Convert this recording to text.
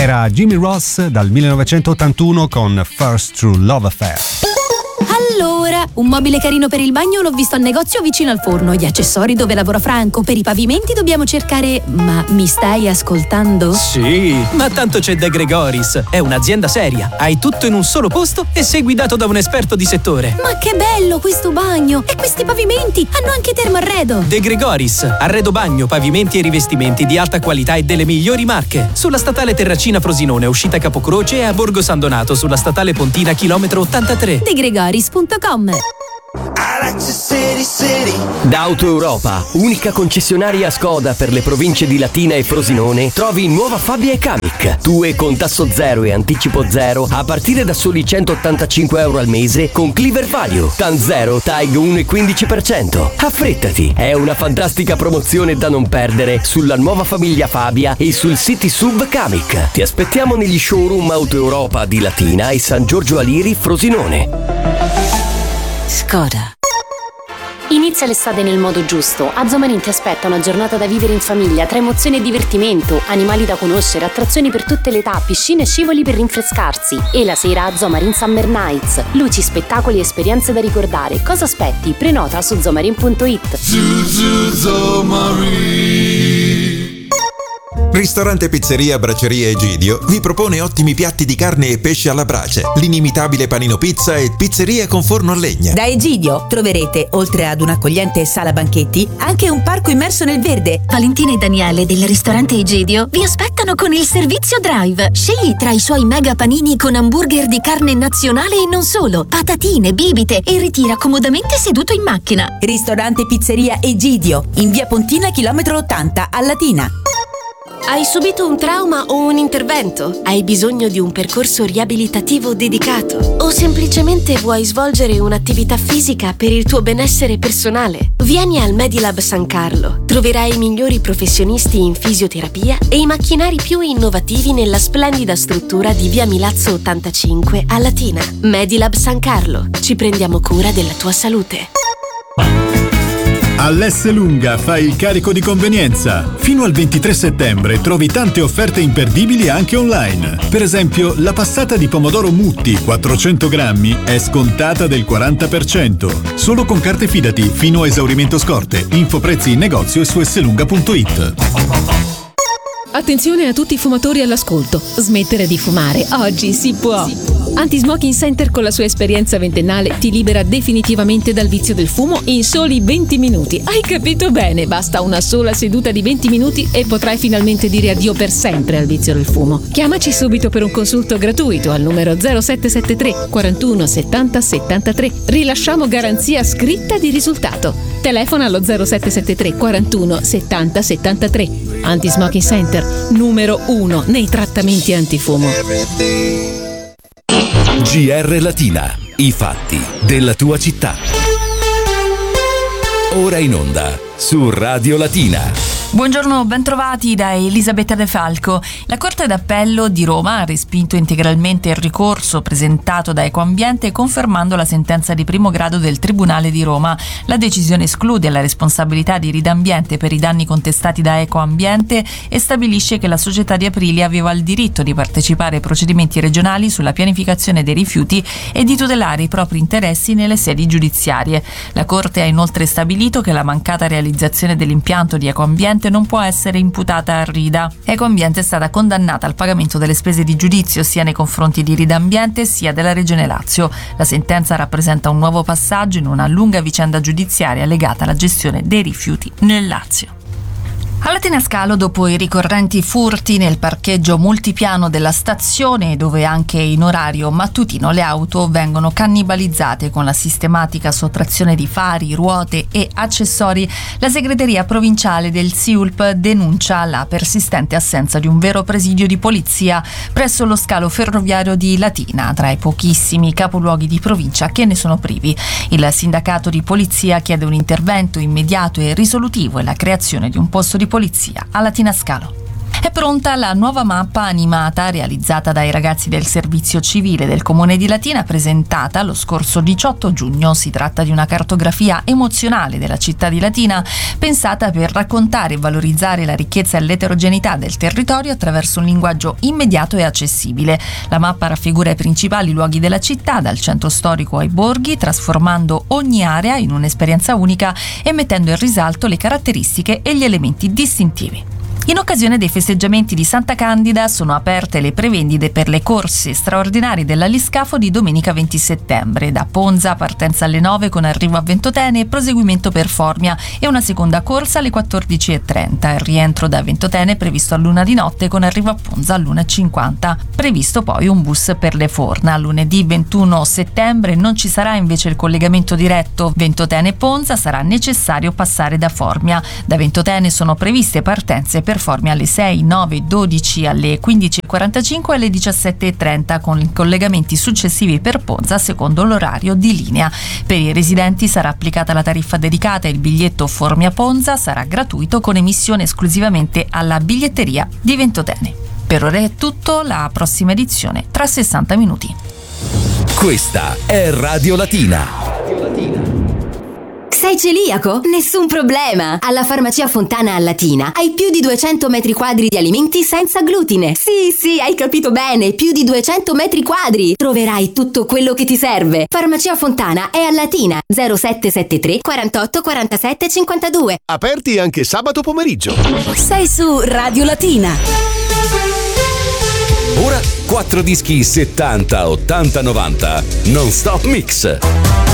Era Jimmy Ross dal 1981 con First True Love Affair. Allora, un mobile carino per il bagno l'ho visto al negozio vicino al forno. Gli accessori dove lavora Franco. Per i pavimenti dobbiamo cercare... Ma mi stai ascoltando? Sì, ma tanto c'è De Gregoris. È un'azienda seria. Hai tutto in un solo posto e sei guidato da un esperto di settore. Ma che bello questo bagno! E questi pavimenti hanno anche termoarredo. De Gregoris, arredo bagno, pavimenti e rivestimenti di alta qualità e delle migliori marche. Sulla statale Terracina Frosinone, uscita Capocroce, e a Borgo San Donato sulla statale Pontina chilometro 83. DeGregoris.com. Da Auto Europa, unica concessionaria Skoda per le province di Latina e Frosinone, trovi nuova Fabia e Kamiq. TUE con tasso zero e anticipo zero a partire da soli €185 al mese con Cleaver Value. TAN 0, TAG 1,15%. Affrettati, è una fantastica promozione da non perdere sulla nuova famiglia Fabia e sul City Sub Kamiq. Ti aspettiamo negli showroom Auto Europa di Latina e San Giorgio Aliri Frosinone. Skoda. Inizia l'estate nel modo giusto. A Zomarin ti aspetta una giornata da vivere in famiglia, tra emozione e divertimento, animali da conoscere, attrazioni per tutte le età, piscine e scivoli per rinfrescarsi. E la sera a Zomarin Summer Nights. Luci, spettacoli e esperienze da ricordare. Cosa aspetti? Prenota su zomarin.it. Ristorante Pizzeria Braceria Egidio vi propone ottimi piatti di carne e pesce alla brace, l'inimitabile panino pizza e pizzeria con forno a legna. Da Egidio troverete, oltre ad un'accogliente sala banchetti, anche un parco immerso nel verde. Valentina e Daniele del ristorante Egidio vi aspettano con il servizio drive. Scegli tra i suoi mega panini con hamburger di carne nazionale e non solo, patatine, bibite, e ritira comodamente seduto in macchina. Ristorante Pizzeria Egidio, in via Pontina chilometro 80 a Latina. Hai subito un trauma o un intervento? Hai bisogno di un percorso riabilitativo dedicato? O semplicemente vuoi svolgere un'attività fisica per il tuo benessere personale? Vieni al Medilab San Carlo. Troverai i migliori professionisti in fisioterapia e i macchinari più innovativi nella splendida struttura di via Milazzo 85 a Latina. Medilab San Carlo. Ci prendiamo cura della tua salute. All'S Lunga fai il carico di convenienza. Fino al 23 settembre trovi tante offerte imperdibili anche online. Per esempio, la passata di pomodoro Mutti 400 grammi è scontata del 40%. Solo con carte Fidati fino a esaurimento scorte. Info prezzi in negozio e su slunga.it. Attenzione a tutti i fumatori all'ascolto. Smettere di fumare oggi si può. Anti-Smoking Center con la sua esperienza ventennale ti libera definitivamente dal vizio del fumo in soli 20 minuti. Hai capito bene? Basta una sola seduta di 20 minuti e potrai finalmente dire addio per sempre al vizio del fumo. Chiamaci subito per un consulto gratuito al numero 0773 41 70 73. Rilasciamo garanzia scritta di risultato. Telefona allo 0773 41 70 73. Anti-Smoking Center, numero 1 nei trattamenti antifumo. GR Latina, i fatti della tua città. Ora in onda su Radio Latina. Buongiorno, bentrovati da Elisabetta De Falco. La Corte d'Appello di Roma ha respinto integralmente il ricorso presentato da Ecoambiente, confermando la sentenza di primo grado del Tribunale di Roma. La decisione esclude la responsabilità di Ridambiente per i danni contestati da Ecoambiente e stabilisce che la società di Aprilia aveva il diritto di partecipare ai procedimenti regionali sulla pianificazione dei rifiuti e di tutelare i propri interessi nelle sedi giudiziarie. La Corte ha inoltre stabilito che la mancata realizzazione dell'impianto di Ecoambiente non può essere imputata a Rida. Ecoambiente è stata condannata al pagamento delle spese di giudizio sia nei confronti di Ridambiente sia della Regione Lazio. La sentenza rappresenta un nuovo passaggio in una lunga vicenda giudiziaria legata alla gestione dei rifiuti nel Lazio. A Latina Scalo, dopo i ricorrenti furti nel parcheggio multipiano della stazione, dove anche in orario mattutino le auto vengono cannibalizzate con la sistematica sottrazione di fari, ruote e accessori, la segreteria provinciale del SIULP denuncia la persistente assenza di un vero presidio di polizia presso lo scalo ferroviario di Latina, tra i pochissimi capoluoghi di provincia che ne sono privi. Il sindacato di polizia chiede un intervento immediato e risolutivo e la creazione di un posto di polizia a Latina Scalo. È pronta la nuova mappa animata realizzata dai ragazzi del servizio civile del Comune di Latina, presentata lo scorso 18 giugno. Si tratta di una cartografia emozionale della città di Latina, pensata per raccontare e valorizzare la ricchezza e l'eterogeneità del territorio attraverso un linguaggio immediato e accessibile. La mappa raffigura i principali luoghi della città, dal centro storico ai borghi, trasformando ogni area in un'esperienza unica e mettendo in risalto le caratteristiche e gli elementi distintivi. In occasione dei festeggiamenti di Santa Candida sono aperte le prevendite per le corse straordinarie dell'Aliscafo di domenica 20 settembre. Da Ponza partenza alle 9 con arrivo a Ventotene e proseguimento per Formia e una seconda corsa alle 14.30. Il rientro da Ventotene previsto all'1 di notte con arrivo a Ponza all'1.50. Previsto poi un bus per le Forna. Lunedì 21 settembre non ci sarà invece il collegamento diretto Ventotene-Ponza, sarà necessario passare da Formia. Da Ventotene sono previste partenze per Formia alle 6, 9, 12, alle 15.45 e alle 17.30 con i collegamenti successivi per Ponza secondo l'orario di linea. Per i residenti sarà applicata la tariffa dedicata e il biglietto Formia-Ponza sarà gratuito con emissione esclusivamente alla biglietteria di Ventotene. Per ora è tutto, la prossima edizione tra 60 minuti. Questa è Radio Latina. Sei celiaco? Nessun problema! Alla Farmacia Fontana a Latina hai più di 200 metri quadri di alimenti senza glutine. Sì, hai capito bene, più di 200 metri quadri! Troverai tutto quello che ti serve. Farmacia Fontana è a Latina, 0773 48 47 52. Aperti anche sabato pomeriggio. Sei su Radio Latina. Ora 4 dischi 70, 80, 90 non stop mix.